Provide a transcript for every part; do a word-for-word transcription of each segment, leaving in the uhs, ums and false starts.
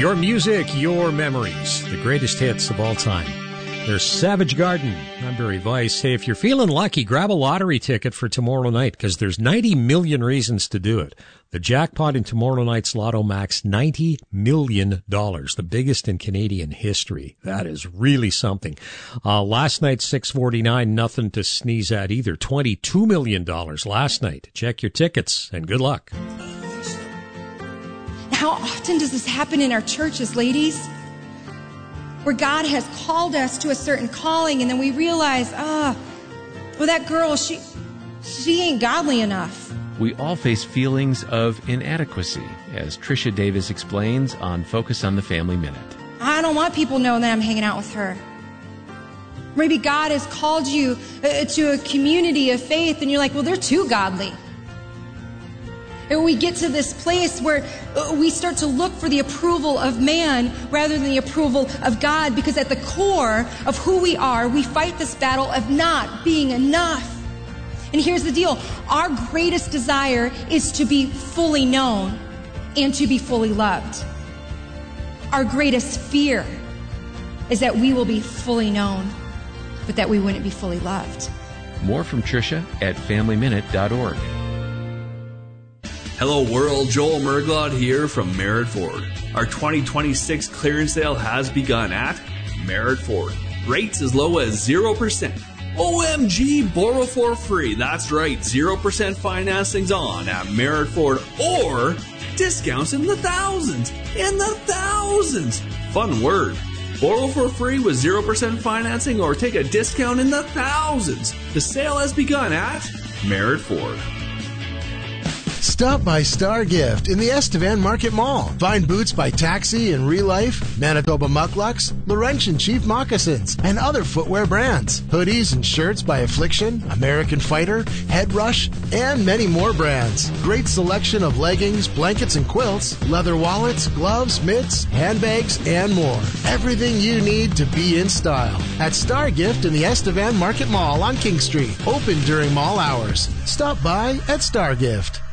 Your music, your memories, the greatest hits of all time. There's Savage Garden. I'm Barry Weiss. Hey, if you're feeling lucky, grab a lottery ticket for tomorrow night because there's ninety million reasons to do it. The jackpot in tomorrow night's Lotto Max, ninety million dollars, the biggest in Canadian history. That is really something. Uh, last night, six forty-nine, nothing to sneeze at either. twenty-two million dollars last night. Check your tickets and good luck. How often does this happen in our churches, ladies? Where God has called us to a certain calling and then we realize, ah, oh, well, that girl, she, she ain't godly enough. We all face feelings of inadequacy, as Tricia Davis explains on Focus on the Family Minute. I don't want people knowing that I'm hanging out with her. Maybe God has called you uh, to a community of faith and you're like, well, they're too godly. And we get to this place where we start to look for the approval of man rather than the approval of God, because at the core of who we are, we fight this battle of not being enough. And here's the deal. Our greatest desire is to be fully known and to be fully loved. Our greatest fear is that we will be fully known, but that we wouldn't be fully loved. More from Tricia at family minute dot org. Hello world, Joel Merglot here from Merritt Ford. Our twenty twenty-six clearance sale has begun at Merritt Ford. Rates as low as zero percent. O M G, borrow for free. That's right, zero percent financing's on at Merritt Ford, or discounts in the thousands. In the thousands. Fun word. Borrow for free with zero percent financing or take a discount in the thousands. The sale has begun at Merritt Ford. Stop by Star Gift in the Estevan Market Mall. Find boots by Taxi and Real Life, Manitoba Mucklucks, Laurentian Chief Moccasins, and other footwear brands. Hoodies and shirts by Affliction, American Fighter, Head Rush, and many more brands. Great selection of leggings, blankets, and quilts, leather wallets, gloves, mitts, handbags, and more. Everything you need to be in style. At Star Gift in the Estevan Market Mall on King Street. Open during mall hours. Stop by at Star Gift.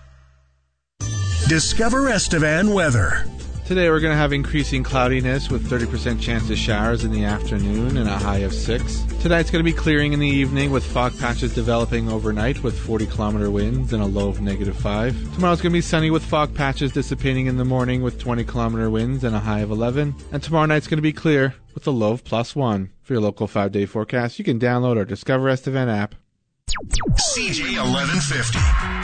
Discover Estevan weather. Today we're going to have increasing cloudiness with thirty percent chance of showers in the afternoon and a high of six. Tonight's going to be clearing in the evening with fog patches developing overnight with forty kilometer winds and a low of negative five. Tomorrow's going to be sunny with fog patches dissipating in the morning with twenty kilometer winds and a high of eleven. And tomorrow night's going to be clear with a low of plus one. For your local five-day forecast, you can download our Discover Estevan app. C J eleven fifty.